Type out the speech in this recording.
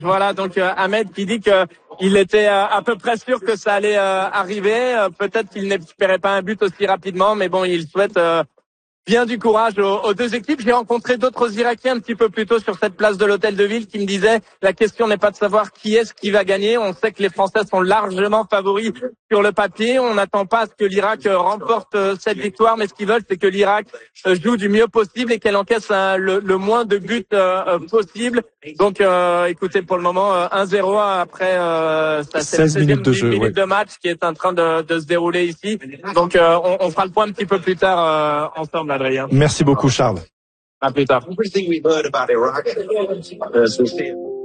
Voilà, donc Ahmed qui dit que il était à peu près sûr que ça allait arriver. Peut-être qu'il n'espérait pas un but aussi rapidement, mais bon, il souhaite bien du courage aux deux équipes. J'ai rencontré d'autres Irakiens un petit peu plus tôt sur cette place de l'Hôtel de Ville qui me disaient la question n'est pas de savoir qui est-ce qui va gagner. On sait que les Français sont largement favoris sur le papier. On n'attend pas à ce que l'Irak remporte cette victoire, mais ce qu'ils veulent, c'est que l'Irak joue du mieux possible et qu'elle encaisse le moins de buts possible. Donc, écoutez, pour le moment, 1-0 après ça, c'est la 16 minutes de jeu, minute de match qui est en train de se dérouler ici. Donc, on fera le point un petit peu plus tard ensemble, Adrien. Merci beaucoup, Charles. À plus tard.